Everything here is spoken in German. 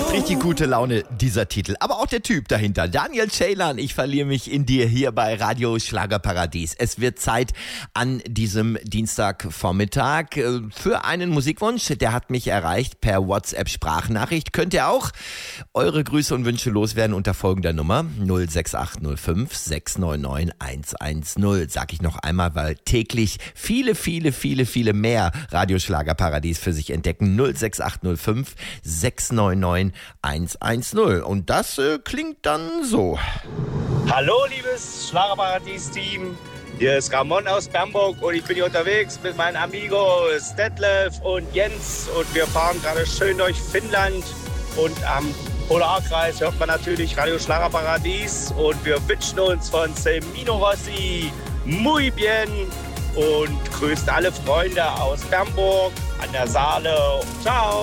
macht richtig gute Laune, dieser Titel. Aber auch der Typ dahinter. Daniel Ceylan, ich verliere mich in dir hier bei Radio Schlagerparadies. Es wird Zeit an diesem Dienstagvormittag für einen Musikwunsch. Der hat mich erreicht per WhatsApp-Sprachnachricht. Könnt ihr auch eure Grüße und Wünsche loswerden unter folgender Nummer 06805 699 110. Sag ich noch einmal, weil täglich viele mehr Radio Schlagerparadies für sich entdecken. 06805 699 110. Und das klingt dann so. Hallo liebes Schlagerparadies-Team, hier ist Ramon aus Bernburg und ich bin hier unterwegs mit meinen Amigos Detlef und Jens und wir fahren gerade schön durch Finnland und am Polarkreis hört man natürlich Radio Schlagerparadies und wir wünschen uns von Semino Rossi muy bien und grüßt alle Freunde aus Bernburg an der Saale. Ciao!